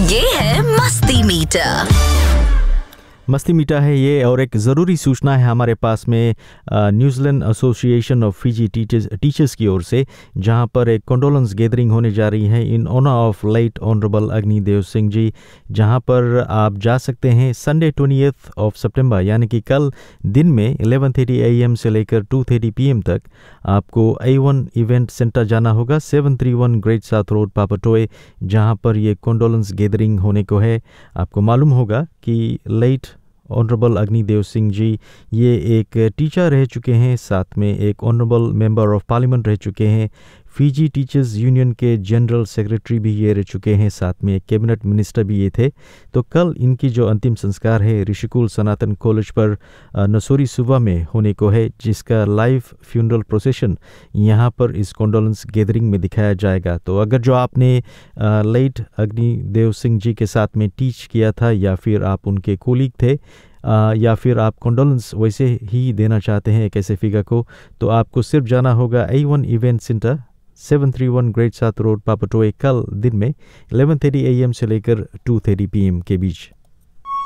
ये है मस्ती मीटर। मस्ती मीठा है ये। और एक ज़रूरी सूचना है हमारे पास में New Zealand association of Fiji teachers की ओर से, जहां पर एक कंडोलेंस गैदरिंग होने जा रही है in honour of late honourable Agnidev Singh ji, जहां पर आप जा सकते हैं संडे 20th ऑफ सितंबर यानी कि कल दिन में 11:30 AM से लेकर 2:30 PM तक आपको A1 इवेंट सेंटर जाना होगा, 731 ग्रेट साउथ रोड पापाटोए, जहां पर ये कंडोलेंस गैदरिंग होने को है। आपको मालूम होगा कि लेट ऑनरेबल अग्निदेव सिंह जी ये एक टीचर रह चुके हैं, साथ में एक ऑनरेबल मेंबर ऑफ पार्लियामेंट रह चुके हैं, फिजी टीचर्स यूनियन के जनरल सेक्रेटरी भी ये रह चुके हैं, साथ में एक कैबिनेट मिनिस्टर भी ये थे। तो कल इनकी जो अंतिम संस्कार है ऋषिकुल सनातन कॉलेज पर नसोरी सुबह में होने को है, जिसका लाइव फ्यूनरल प्रोसेशन यहाँ पर इस कंडोलेंस गैदरिंग में दिखाया जाएगा। तो अगर जो आपने लेट अग्निदेव सिंह जी के साथ में टीच किया था, या फिर आप उनके कोलीग थे, या फिर आप कंडोलेंस वैसे ही देना चाहते हैं एक ऐसे फिगर को, तो आपको सिर्फ जाना होगा A1 event centre, 731 great south road पापाटोए, कल दिन में 11:30 AM से लेकर 2:30 PM के बीच।